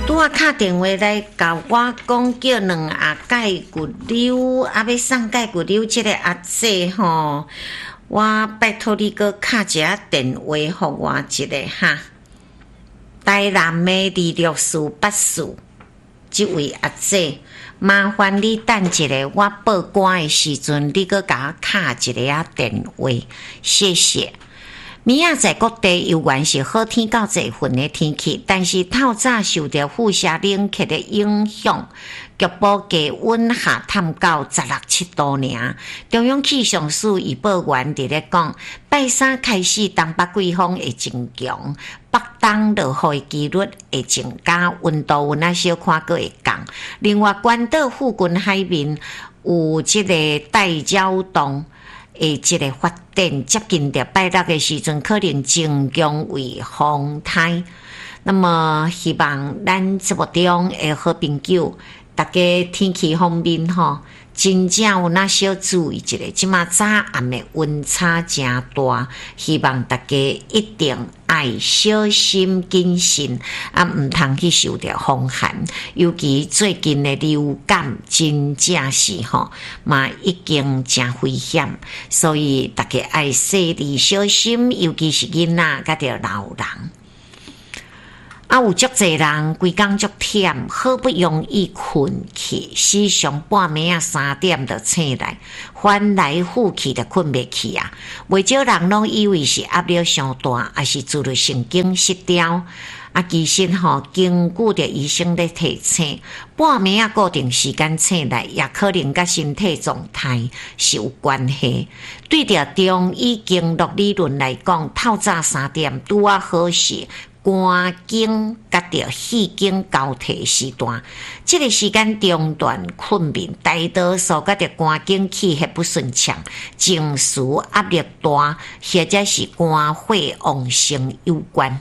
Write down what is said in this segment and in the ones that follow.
拄啊打电话来甲我讲，叫两阿解骨瘤，啊要送解骨瘤即个阿姐吼，我拜托你搁敲一下电话互我一个哈。台南的李律师8事，即位阿姐，麻烦你等一下，我报关的时阵，你搁甲我敲一个啊电话，谢谢。明仔载各地有原是好天到这份的天气，但是透早受到辐射冷却的影响，局部低温下探到16、17度尔。中央气象署预报员伫咧讲，拜三开始东北季风会增强，北东落雨的几率会增加，温度有那小可佫会降。另外，关岛附近海面有即个带扰动。即个发展接近着拜六的时阵，可能增强为风台。那么，希望咱节目中的好朋友，大家天气方面吼，真正有那小注意一下。即马早暗的温差真大，希望大家一定爱小心谨慎，唔通去受到风寒。尤其最近的流感真正是吼，嘛已经真危险，所以大家爱细致小心，尤其是囡仔甲着老人。有足侪人规工足忝，好不容易困去，时常半暝啊3点就醒来，翻来覆去就困袂去啊。袂少人拢以为是压力上大，还是自律神经失调。其实经过着医生咧提醒，半暝啊固定时间醒来，也可能甲身体状态是有关系。对着中医经络理论来讲，透早3点拄啊好是肝经甲着肺经交替时段，这个时间中断困眠，大多数甲着肝经气血不顺畅、情绪压力大，或者是肝火旺盛有关。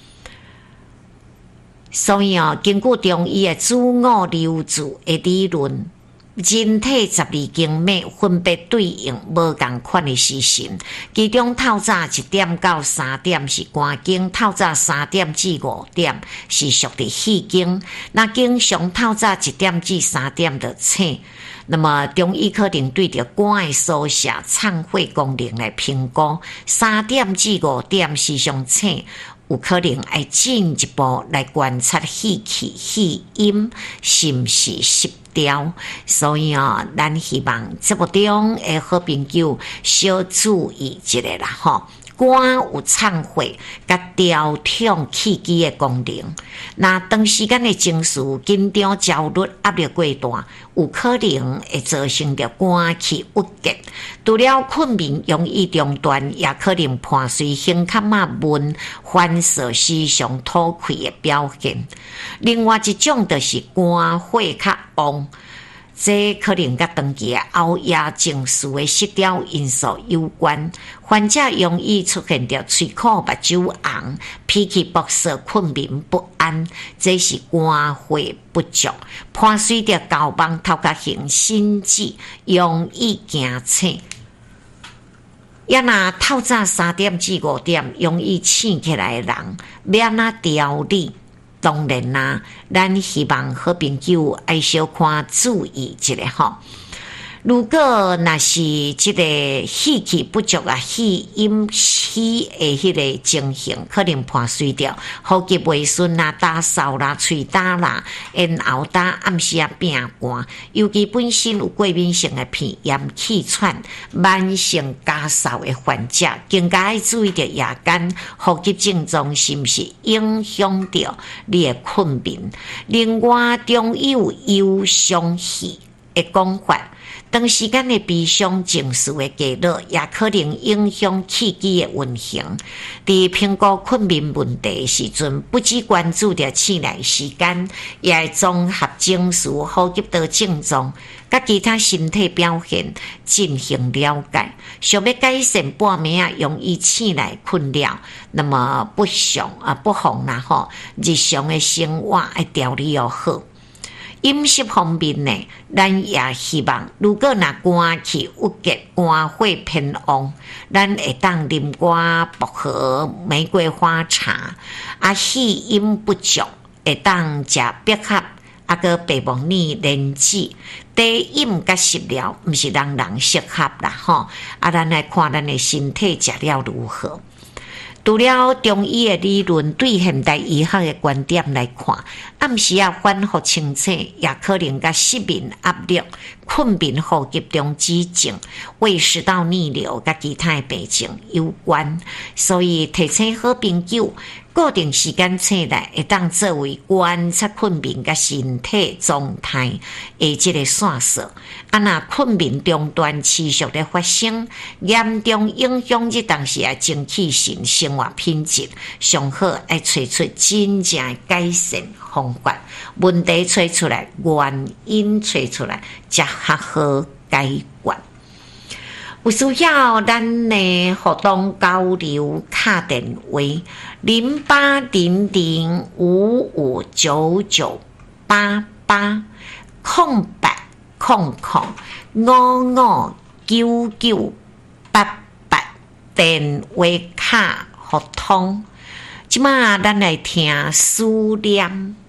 所以根据中医的子午流注的理论，人体12经脉分别对应无同款的时辰，其中透早1点到3点是肝经，透早3点至5点是属于肺经。那经常透早1点至3点就醒，那么中医可能对着肝的疏泄、藏血功能来评估，3点至5点时常醒。有可能要进一步来观察肺气、肺阴是不是失调，所以咱希望节目中的好朋友小注意一下啦吼。肝有藏血甲调畅气机的功能，那长时间的情绪紧张、焦虑、压力过大，有可能会造成着肝气郁结。除了困眠容易中断，也可能伴随胸较闷、烦躁、时常吐气的表现。另外一种就是肝火较旺。这可能甲长期的熬夜、情绪的失调因素有关。患者容易出现着嘴苦、目睭红、脾气暴躁、困眠不安，这是肝火不足，伴随着高梦、头壳型、心悸，容易惊醒。也若透早3点至5点容易醒起来的人，要安怎调理？当然啦，咱希望好朋友爱小看注意一下吼。如果那是这个气气不足啊，气阴虚的迄个情形，可能伴随着呼吸袂顺啦、打扫啦、喙焦啦、咽喉焦、暗时啊病寒，尤其本身有过敏性的鼻炎、气喘、慢性咳嗽的患者，更加要注意着夜间呼吸症状是不是影响着你的困眠。另外，中医有忧伤气的讲法。长时间的悲伤情绪的低落，也可能影响气机的运行。在评估困眠问题的时阵，不只关注着醒来时间，也会综合情绪、呼吸道症状，甲其他身体表现进行了解。想要改善半暝容易醒来困扰，那么不妨啦吼，日常的生活要调理要好。饮食方面呢，咱也希望，如果那肝气郁结、肝火偏旺，咱会当啉寡薄荷、玫瑰花茶。肺阴不足， 会当食百合，啊个白木耳、莲子。低饮甲食疗，毋是人人适合啦吼。啊，咱来看咱的身体食了如何。除了中医的理论对现代医学的观点来看，暗时啊反复清醒，也可能甲失眠、压力、困眠、呼吸中止症、胃食道逆流甲其他的病症有关。所以提醒好朋友，固定时间醒来，会当作为观察困眠甲身体状态的这个线索。啊，若困眠中断持续的发生，严重影响这当时啊精气神、生活品质，上好要找出真正的改善方法。问题找出来，原因找出来，才较好解决。有需要咱的互动交流，打电话0800559988，电话卡互通。即马咱来听思念。